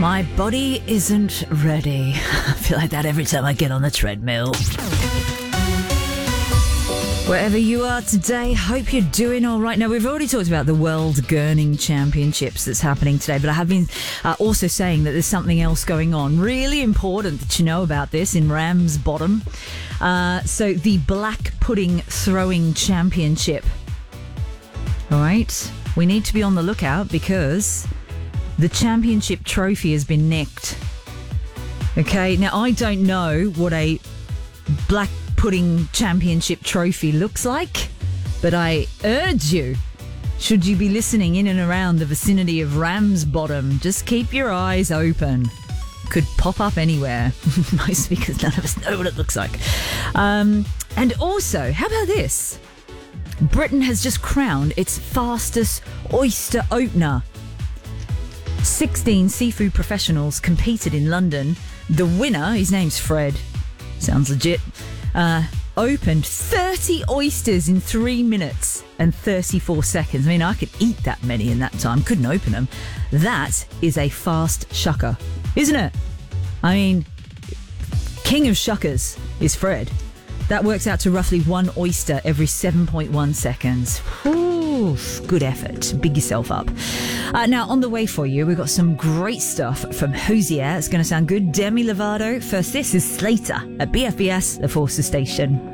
My body isn't ready. I feel like that every time I get on the treadmill. Wherever you are today, hope you're doing all right. Now, we've already talked about the World Gurning Championships that's happening today, but I have been also saying that there's something else going on. Really important that you know about this in Ramsbottom. So the Black Pudding Throwing Championship. All right, we need to be on the lookout because the championship trophy has been nicked. Okay, now I don't know what a Black Pudding Championship trophy looks like, but I urge you, should you be listening in and around the vicinity of Ramsbottom, just keep your eyes open. Could pop up anywhere, mostly because none of us know what it looks like. And also, how about this? Britain has just crowned its fastest oyster opener. 16 seafood professionals competed in London. The winner, his name's Fred, sounds legit, opened 30 oysters in 3 minutes and 34 seconds. I mean, I could eat that many in that time. Couldn't open them. That is a fast shucker, isn't it? I mean, king of shuckers is Fred. That works out to roughly 1 oyster every 7.1 seconds. Ooh, good effort. Big yourself up. Now, on the way for you, we've got some great stuff from Hosier. It's going to sound good. Demi Lovato. First, this is Slater at BFBS, the Forces Station.